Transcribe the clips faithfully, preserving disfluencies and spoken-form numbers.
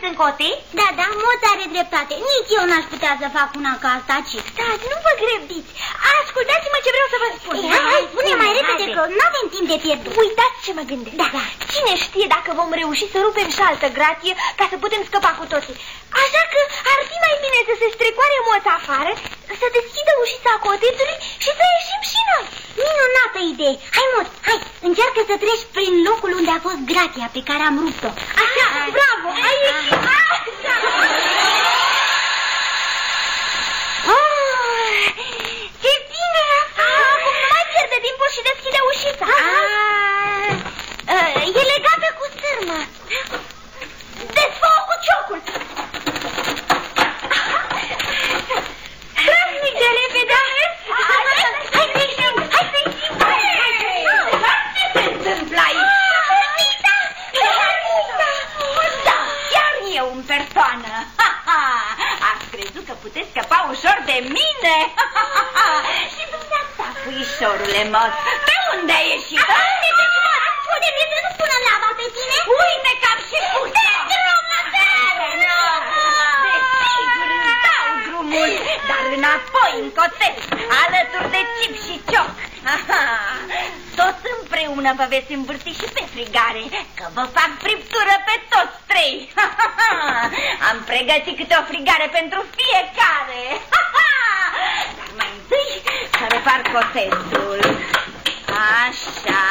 în cote? Da, da, Moț are dreptate. Nici eu n-aș putea să fac una ca asta, ci. Stați, nu vă grăbiți. Ascultați-mă ce vreau să vă spun. Ei, hai, hai, spune mai repede că nu avem timp de pierdut. Uitați ce mă gândesc. Da, da. Cine știe dacă vom reuși să rupem și altă gratie ca să putem scăpa cu toții. Așa că ar fi mai bine să se strecoare Moț afară, să deschidă ușița cotetului și să ieșim și noi. Minunată idee. Hai, Moț, hai, încearcă să treci prin locul unde a fost gratia pe care am rupt-o. Așa, bravo, ai ieșit. Ce bine! Acum nu mai pierde timpul și deschide ușița. E legată cu sârmă. Desfă-o cu ciocul. Trăsnic de repede. Hai să ieșim, hai să ieșim. Ce se întâmplă aici? Rita! Da, chiar eu în persoană. Ați crezut că puteți scăpa ușor de mine? Și dumneata, puișorule Moț, pe unde ai ieșit? Spune-mi să nu pună lava pe tine. Uite că am și pus. Desigur îți dau drumul, dar înapoi în cotet, alături de Cip și Cioc. Tot împreună vă veți învârti și pe frigare, că vă fac friptură pe toți trei. Am pregătit câte o frigare pentru fiecare. Dar mai întâi să repar cotetul. Așa.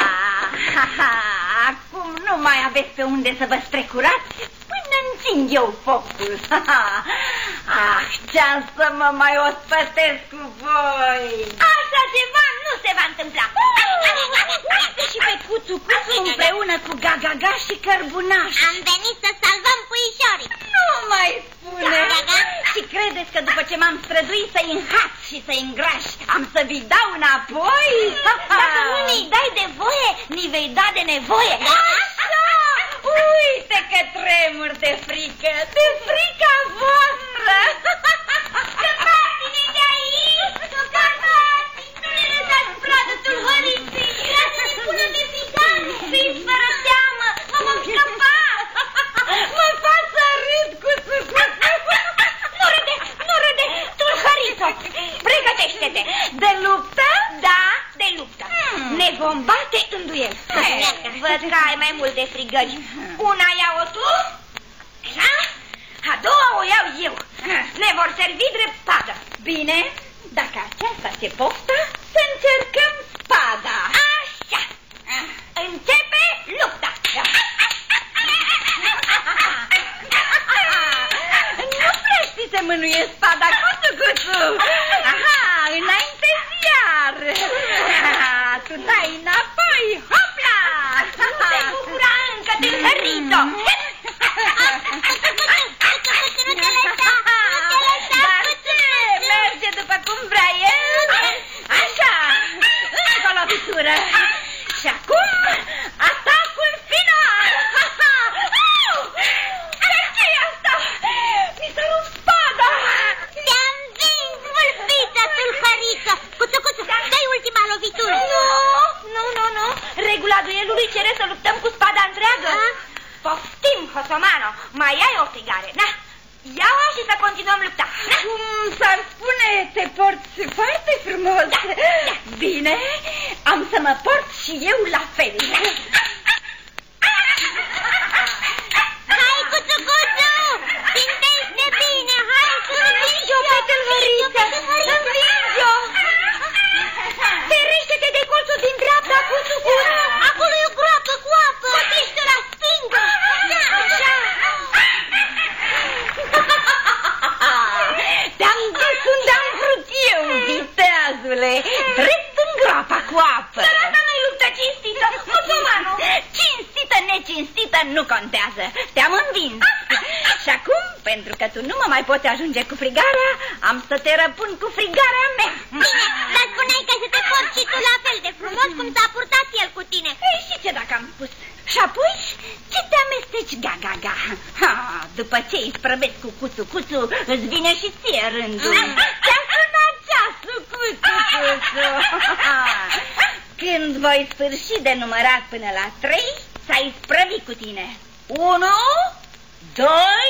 Acum nu mai aveți pe unde să vă strecurați până înțing eu focul. Ah, ce-am să mă mai ospătesc cu voi. Așa ceva nu se va întâmpla. Uite și pe Cuțu Cuțu împreună cu Gagaga și Cărbunaș. Am venit să salvăm puișorii. Nu mai spune. Și credeți că după ce m-am străduit să-i înhaț și să-i îngraș, am să vi dau înapoi? Dacă nu ne-i dai de voie, ni vei da de nevoie. Așa! Uite că tremur de frică, de frica voastră. Scăpați-ne de aici! Scăpați! Nu ne lăsați pradă tulhăriții! Lasă-ne pună pe picare! Fiți fără teamă, mă vom scăpa! Mă fac să râd cu sucuță! Nu râde, nu râde, tulhăriță! Pregătește-te! De luptă? Da, de luptă. Hmm. Ne vom bate în duel. Văd că ai mai multe frigări. Una iau-o tu, așa? A doua o iau eu. Ne vor servi drept spadă. Bine, dacă aceasta ți-e poftă, să încercăm spada. Așa. Începe lupta. Nu prea știi să mânuie spada, Cuțu Cuțu. Aha, înainte iar. Tu dai înapoi, hopla. Nu te bucura încă, tâlhărițo. Dar ce? Merge după cum vrea el? Așa, încă o lovitură. Și acum, atacul final. De ce-i asta? Mi s-a rupt spada. Te-am vins, vâlpiță, tulhăriță. Cuțu Cuțu, dai ultima lovitură. Nu, nu, nu, nu. Regula duelului cere să luptăm cu spada întreagă. Poftim, Hosomano, mai ai o frigare, na? Ia-o și să continuăm lupta. Cum s-ar spune, te porți foarte frumos. Da, da. Bine, am să mă port și eu la fel. Hai, Cuțu Cuțu, țintește bine, hai să învingi-o pe tâlhăriță. Învingi-o. Ferește-te de colțul din dreapta, Cuțu Cuțu. Acolo e o groapă cu apă. Cotește la stângă. Așa. Te-am dus unde am vrut eu, viteazule. Drept în groapa cu apă. Dar asta nu-i luptă cinstită, Hosomano. Cinstită, necinstită, nu contează. Te-am învins. Și acum, pentru că tu nu mă mai poți ajunge cu frigarea, am să te răpun cu frigarea mea. Bine, dar spuneai că să te porți și tu la fel de frumos cum s-a purtat el cu tine. Ei, și ce dacă am spus? Și apoi, ce te amesteci, Gagaga? Ha, după ce îi sprăvesc cu Cuțu Cuțu, îți vine și ție rândul. Ți-a sunat ceasul, Cuțu Cuțu. Când voi sfârși de numărat până la trei, să-i sprăvi cu tine. Unu, doi...